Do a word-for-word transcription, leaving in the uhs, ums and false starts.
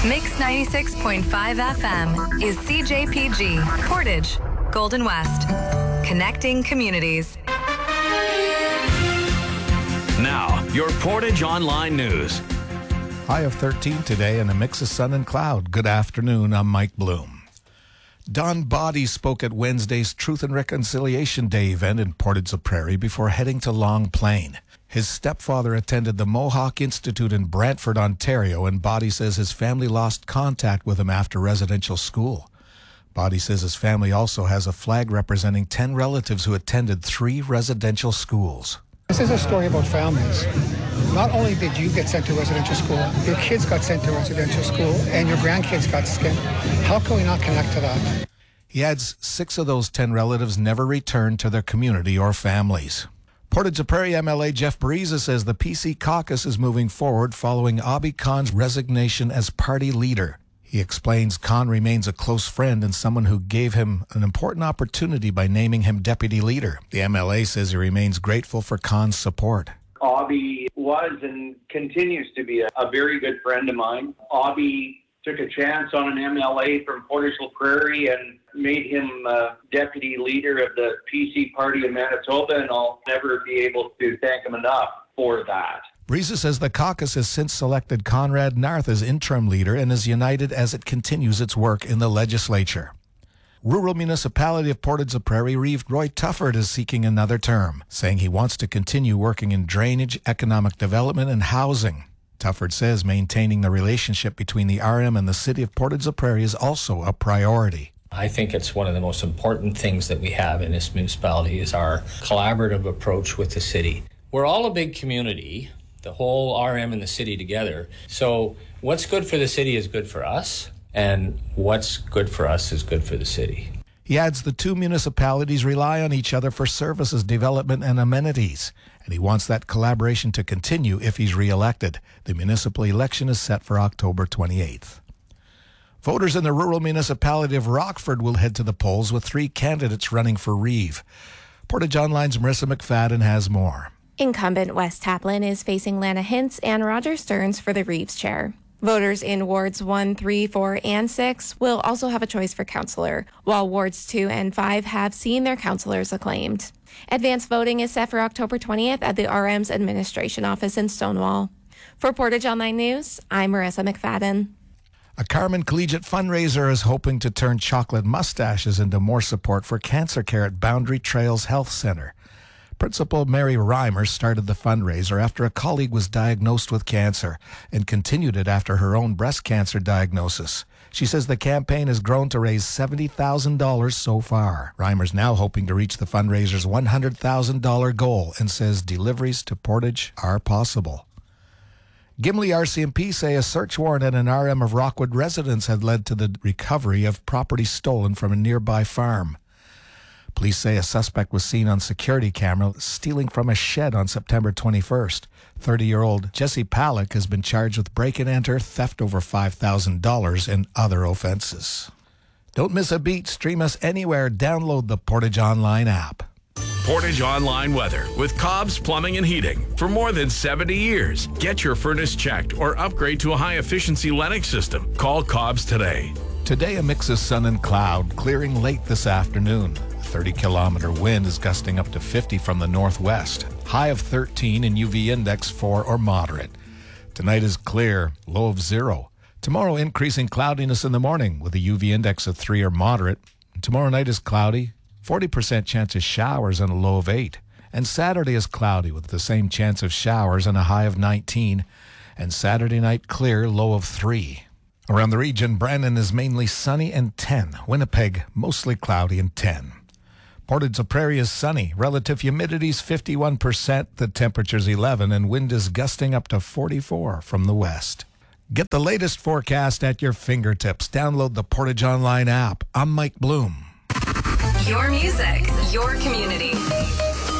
Mix ninety-six point five F M is C J P G, Portage, Golden West. Connecting communities. Now, your Portage Online News. High of thirteen today and a mix of sun and cloud. Good afternoon, I'm Mike Bloom. Don Body spoke at Wednesday's Truth and Reconciliation Day event in Portage-la-Prairie before heading to Long Plain. His stepfather attended the Mohawk Institute in Brantford, Ontario, and Body says his family lost contact with him after residential school. Body says his family also has a flag representing ten relatives who attended three residential schools. This is a story about families. Not only did you get sent to residential school, your kids got sent to residential school, and your grandkids got sent. How can we not connect to that? He adds six of those ten relatives never returned to their community or families. Portage-la-Prairie M L A Jeff Bariza says the P C caucus is moving forward following Abi Khan's resignation as party leader. He explains Khan remains a close friend and someone who gave him an important opportunity by naming him deputy leader. The M L A says he remains grateful for Khan's support. Abi was and continues to be a, a very good friend of mine. Abi took a chance on an M L A from Portage-la-Prairie and made him uh, deputy leader of the P C party in Manitoba, and I'll never be able to thank him enough for that. Bariza says the caucus has since selected Conrad Narth as interim leader and is united as it continues its work in the legislature. Rural Municipality of Portage-la-Prairie Reeve Roy Tufford is seeking another term, saying he wants to continue working in drainage, economic development, and housing. Tufford says maintaining the relationship between the R M and the city of Portage-la-Prairie is also a priority. I think it's one of the most important things that we have in this municipality is our collaborative approach with the city. We're all a big community, the whole R M and the city together. So what's good for the city is good for us, and what's good for us is good for the city. He adds the two municipalities rely on each other for services, development, and amenities, and he wants that collaboration to continue if he's re-elected. The municipal election is set for October twenty-eighth. Voters in the rural municipality of Rockford will head to the polls with three candidates running for Reeve. Portage Online's Marissa McFadden has more. Incumbent Wes Taplin is facing Lana Hintz and Roger Stearns for the Reeves chair. Voters in Wards one, three, four, and six will also have a choice for councillor, while Wards two and five have seen their councillors acclaimed. Advance voting is set for October twentieth at the R M's administration office in Stonewall. For Portage Online News, I'm Marissa McFadden. A Carmen Collegiate fundraiser is hoping to turn chocolate mustaches into more support for cancer care at Boundary Trails Health Center. Principal Mary Reimer started the fundraiser after a colleague was diagnosed with cancer and continued it after her own breast cancer diagnosis. She says the campaign has grown to raise seventy thousand dollars so far. Reimer's now hoping to reach the fundraiser's one hundred thousand dollars goal and says deliveries to Portage are possible. Gimli R C M P say a search warrant at an R M of Rockwood residence had led to the recovery of property stolen from a nearby farm. Police say a suspect was seen on security camera stealing from a shed on September twenty-first. thirty-year-old Jesse Palick has been charged with break-and-enter, theft over five thousand dollars, and other offenses. Don't miss a beat. Stream us anywhere. Download the Portage Online app. Portage Online Weather with Cobb's Plumbing and Heating. For more than seventy years, get your furnace checked or upgrade to a high-efficiency Lennox system. Call Cobb's today. Today, a mix of sun and cloud, clearing late this afternoon. A thirty-kilometer wind is gusting up to fifty from the northwest. High of thirteen and U V index four or moderate. Tonight is clear, low of zero. Tomorrow, increasing cloudiness in the morning with a U V index of three or moderate. And tomorrow night is cloudy, forty percent chance of showers and a low of eight. And Saturday is cloudy with the same chance of showers and a high of nineteen. And Saturday night clear, low of three. Around the region, Brandon is mainly sunny and ten. Winnipeg, mostly cloudy and ten. Portage-la-Prairie is sunny. Relative humidity is fifty-one percent. The temperature's eleven and wind is gusting up to forty-four from the west. Get the latest forecast at your fingertips. Download the Portage Online app. I'm Mike Bloom. Your music, your community.